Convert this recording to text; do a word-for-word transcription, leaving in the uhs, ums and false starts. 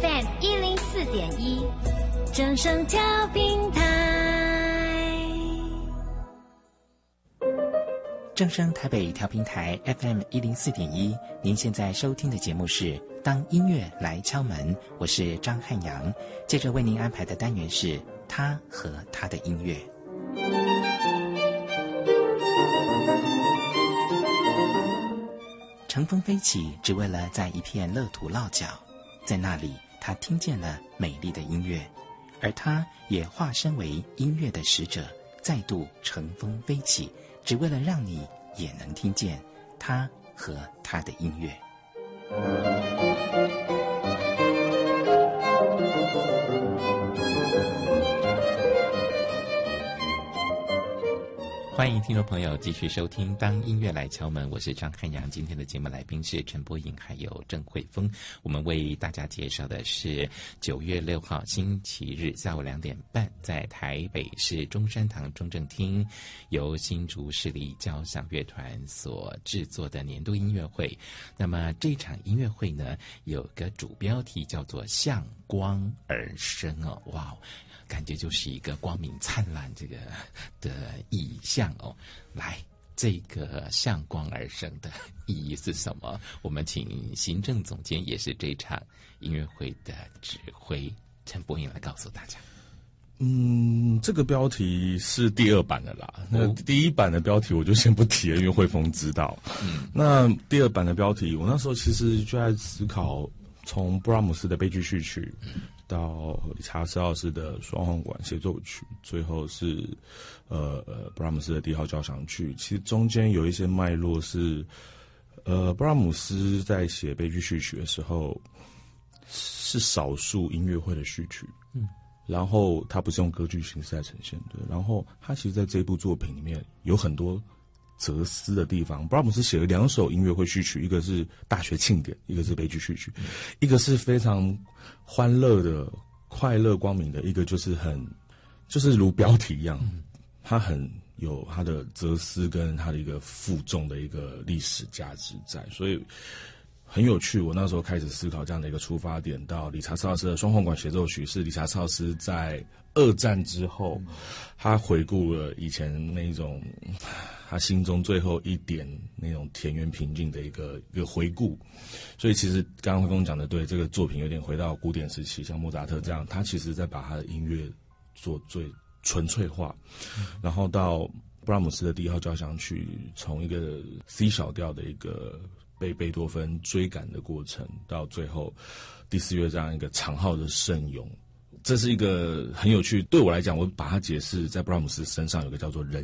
F M 一零四点一，正声调频台。 正声台北调频台 F M 一零四点一，您现在收听的节目是《当音乐来敲门》，我是张汉阳。接着为您安排的单元是他和他的音乐。乘风飞起，只为了在一片乐土落脚，在那里他听见了美丽的音乐，而他也化身为音乐的使者，再度乘风飞起，只为了让你也能听见他和他的音乐。欢迎听众朋友继续收听《当音乐来敲门》，我是张汉阳。今天的节目来宾是陈柏颖还有郑慧峰。我们为大家介绍的是九月六号星期日下午两点半，在台北市中山堂中正厅由新竹市立交响乐团所制作的年度音乐会。那么这场音乐会呢，有个主标题叫做向光而生哦，哇，感觉就是一个光明灿烂这个的意象哦。来，这个向光而生的意义是什么？我们请行政总监，也是这场音乐会的指挥陈柏颖来告诉大家。 嗯，这个标题是第二版的啦。那第一版的标题我就先不提了，因为慧峰知道。嗯，那第二版的标题，我那时候其实就在思考，从布拉姆斯的悲剧序曲到理查斯奥斯的双簧管协奏曲，最后是呃呃布拉姆斯的第一号交响曲。其实中间有一些脉络是，呃，布拉姆斯在写悲剧序曲的时候，是少数音乐会的序曲，嗯，然后他不是用歌剧形式来呈现的。然后他其实在这部作品里面有很多哲思的地方。布拉姆斯写了两首音乐会序曲，一个是大学庆典，一个是悲剧序曲，嗯，一个是非常欢乐的、快乐光明的，一个就是很就是如标题一样，嗯，他很有他的哲思跟他的一个负重的一个历史价值在，所以很有趣。我那时候开始思考这样的一个出发点，到理查斯奥斯的双簧管协奏曲是理查斯奥斯在二战之后，嗯，他回顾了以前那种他心中最后一点那种田园平静的一个一个回顾。所以其实刚刚慧峰讲的对，这个作品有点回到古典时期，像莫扎特这样，他其实在把他的音乐做最纯粹化，嗯，然后到布拉姆斯的第一号交响曲，从一个 C 小调的一个被贝多芬追赶的过程，到最后第四乐章一个长号的圣咏，这是一个很有趣。对我来讲，我把它解释在布拉姆斯身上有个叫做人